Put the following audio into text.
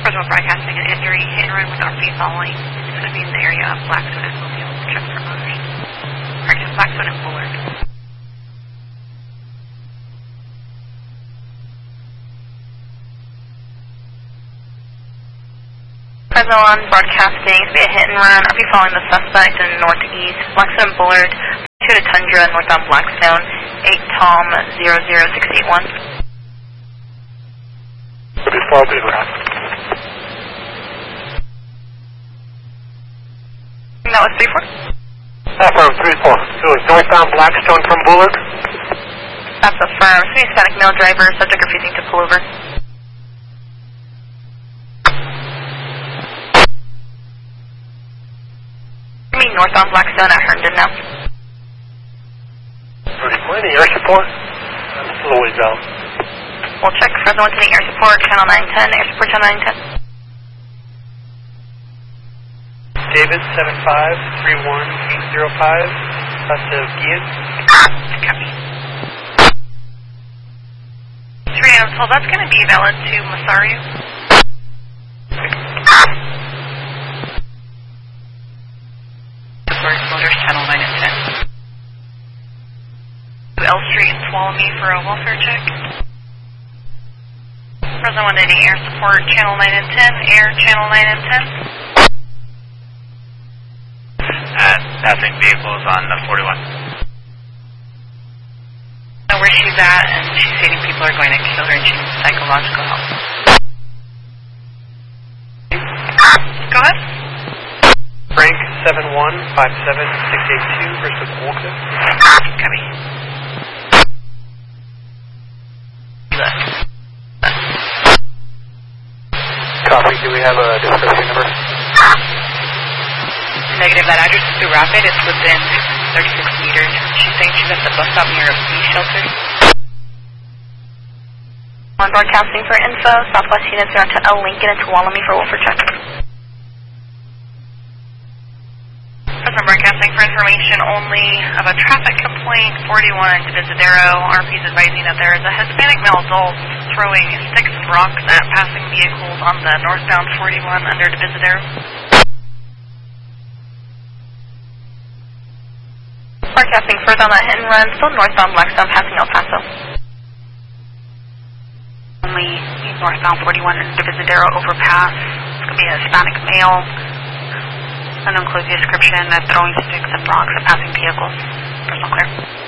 Fresno broadcasting an injury, hit and run with RP following. It's going to be in the area of Blackstone and Mobile. Check for motors. Correction, Blackstone and Bullard. Fresno on broadcasting. It's going to be a hit and run. RP following the suspect in northeast. Blackstone and Bullard. 2 to Tundra, northbound Blackstone. 8 Tom 00681. Before Beaver. That was 3-4? Affirm, 3-4. So it's northbound Blackstone from Bullard? That's affirmed. So Hispanic male driver, subject refusing to pull over. I mean northbound Blackstone at Herndon now. Any air support? I'm still a ways out. We'll check Fresno 128 air support, channel 910, air support channel 910. David 7531805, that's Gian. Copy. 3 out of 12, that's going to be valid to Masario. Sorry, Motors channel 9 and 10. L Street and Tuolumne for a welfare check. Fresno 180 air support, channel 9 and 10, air channel 9 and 10. Passing vehicles on the 41. Know where she's at, and she's stating people are going to kill her and she needs psychological help. Go ahead. Frank 7157682 versus Walker. Copy. Copy, do we have a description number? Negative, that address is too rapid. It's within 36 meters. She's saying she's at the bus stop near a bee shelter. On broadcasting for info, Southwest units are onto L Lincoln and Tuolumne for welfare check. Fresno broadcasting for information only of a traffic complaint, 41 to Divisadero. RP is advising that there is a Hispanic male adult throwing sticks and rocks at passing vehicles on the northbound 41 under Divisadero. Forecasting further on that hit and run, still northbound Blackstone passing El Paso. Only northbound 41 and Divisadero overpass. It's going to be a Hispanic male. Unknown closing description, throwing sticks and rocks at passing vehicles. Personal clear.